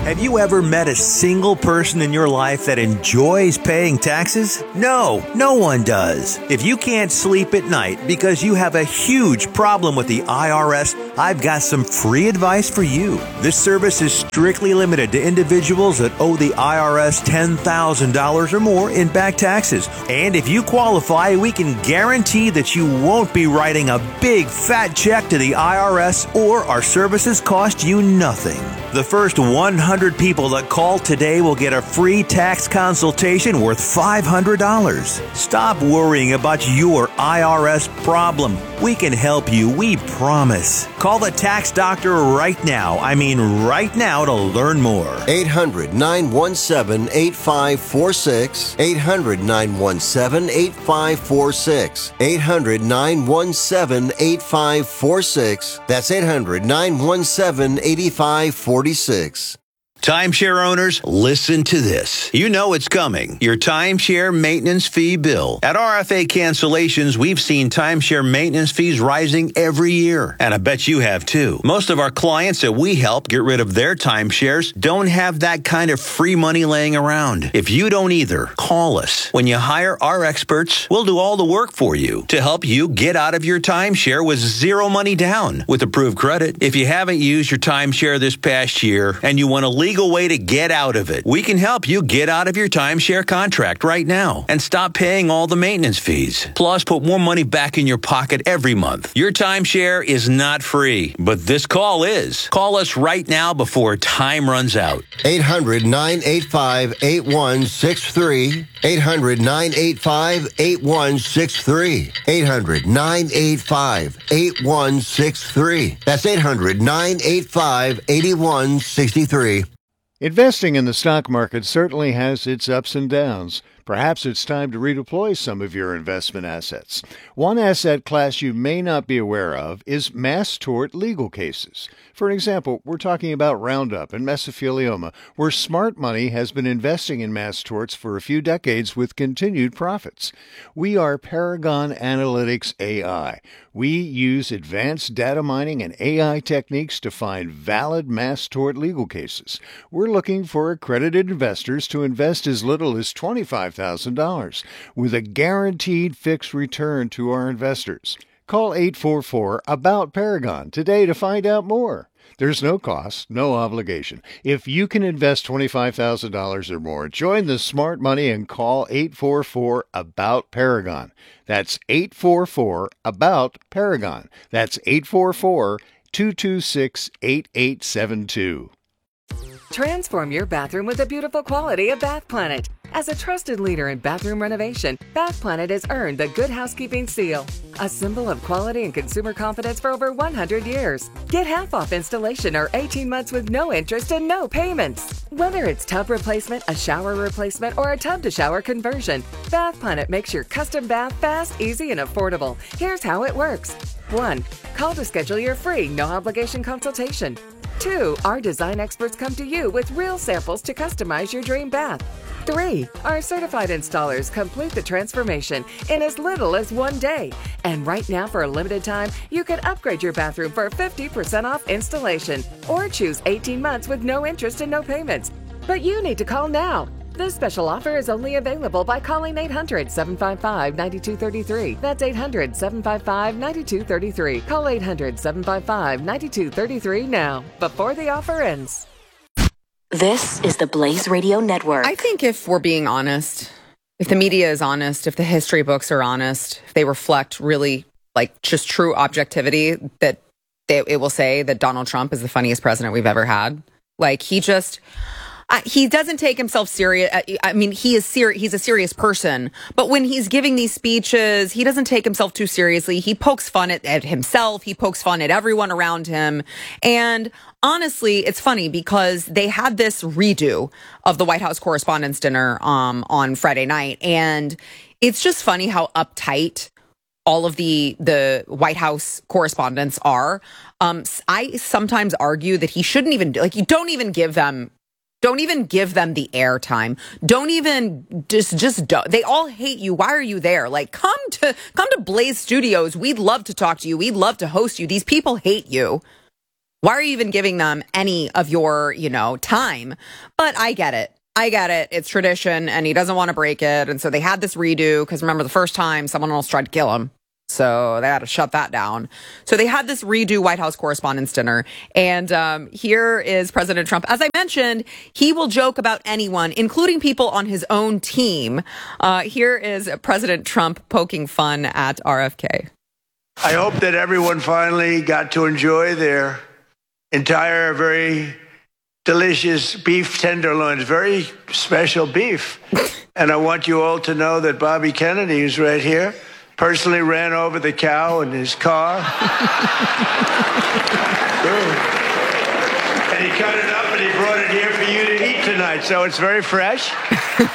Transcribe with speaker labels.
Speaker 1: Have you ever met a single person in your life that enjoys paying taxes? No, no one does. If you can't sleep at night because you have a huge problem with the IRS, I've got some free advice for you. This service is strictly limited to individuals that owe the IRS $10,000 or more in back taxes. And if you qualify, we can guarantee that you won't be writing a big fat check to the IRS, or our services cost you nothing. The first 100 people that call today will get a free tax consultation worth $500. Stop worrying about your IRS problem. We can help you, we promise. Call the tax doctor right now. I mean right now, to learn more.
Speaker 2: 800-917-8546. 800-917-8546. 800-917-8546. That's 800-917-8546.
Speaker 1: Timeshare owners, listen to this. You know it's coming. Your timeshare maintenance fee bill. At RFA Cancellations, we've seen timeshare maintenance fees rising every year. And I bet you have too. Most of our clients that we help get rid of their timeshares don't have that kind of free money laying around. If you don't either, call us. When you hire our experts, we'll do all the work for you to help you get out of your timeshare with zero money down with approved credit. If you haven't used your timeshare this past year and you want to legal way to get out of it, we can help you get out of your timeshare contract right now and stop paying all the maintenance fees. Plus, put more money back in your pocket every month. Your timeshare is not free, but this call is. Call us right now before time runs out.
Speaker 2: 800-985-8163. 800-985-8163. 800-985-8163. That's 800-985-8163.
Speaker 3: Investing in the stock market certainly has its ups and downs. Perhaps it's time to redeploy some of your investment assets. One asset class you may not be aware of is mass tort legal cases. For example, we're talking about Roundup and mesothelioma, where smart money has been investing in mass torts for a few decades with continued profits. We are Paragon Analytics AI. We use advanced data mining and AI techniques to find valid mass tort legal cases. We're looking for accredited investors to invest as little as $25,000 with a guaranteed fixed return to our investors. Call 844-ABOUT-PARAGON today to find out more. There's no cost, no obligation. If you can invest $25,000 or more, join the smart money and call 844-ABOUT-PARAGON. That's 844-ABOUT-PARAGON. That's 844-226-8872.
Speaker 4: Transform your bathroom with the beautiful quality of Bath Planet. As a trusted leader in bathroom renovation, Bath Planet has earned the Good Housekeeping seal, a symbol of quality and consumer confidence for over 100 years. Get half off installation or 18 months with no interest and no payments. Whether it's tub replacement, a shower replacement, or a tub-to-shower conversion, Bath Planet makes your custom bath fast, easy, and affordable. Here's how it works. 1. Call to schedule your free, no-obligation consultation. 2. Our design experts come to you with real samples to customize your dream bath. 3. Our certified installers complete the transformation in as little as 1 day. And right now, for a limited time, you can upgrade your bathroom for 50% off installation or choose 18 months with no interest and no payments. But you need to call now. This special offer is only available by calling 800-755-9233. That's 800-755-9233. Call 800-755-9233 now, before the offer ends.
Speaker 5: This is the Blaze Radio Network.
Speaker 6: I think if we're being honest, if the media is honest, if the history books are honest, if they reflect really like just true objectivity, that it will say that Donald Trump is the funniest president we've ever had. Like he doesn't take himself serious. I mean, he's a serious person, but when he's giving these speeches, he doesn't take himself too seriously. He pokes fun at himself. He pokes fun at everyone around him. And honestly, it's funny because they had this redo of the White House Correspondents' Dinner on Friday night. And it's just funny how uptight all of the White House correspondents are. I sometimes argue that he shouldn't even you don't even give them the airtime. Don't even just don't. They all hate you. Why are you there? Like, come to Blaze Studios. We'd love to talk to you. We'd love to host you. These people hate you. Why are you even giving them any of your, time? But I get it. It's tradition, and he doesn't want to break it. And so they had this redo, because remember, the first time someone else tried to kill him. So they had to shut that down. So they had this redo White House Correspondents' Dinner. And here is President Trump. As I mentioned, he will joke about anyone, including people on his own team. Here is President Trump poking fun at RFK.
Speaker 7: I hope that everyone finally got to enjoy their entire, very delicious beef tenderloins, very special beef. And I want you all to know that Bobby Kennedy, who's right here, personally ran over the cow in his car. And he cut it up and he brought it here for you to eat tonight. So it's very fresh.